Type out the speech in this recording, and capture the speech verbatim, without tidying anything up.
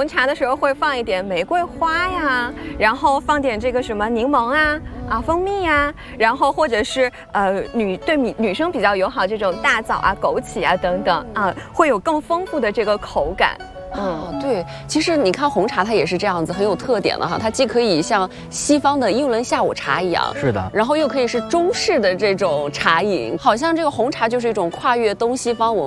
红茶的时候会放一点玫瑰花呀，然后放点这个什么柠檬啊啊蜂蜜呀，然后或者是呃女对女女生比较友好这种大枣啊、枸杞啊等等啊，会有更丰富的这个口感。 嗯，对，其实你看红茶它也是这样子，很有特点的哈。它既可以像西方的英伦下午茶一样， 是的， 然后又可以是中式的这种茶饮，好像这个红茶就是一种跨越东西方文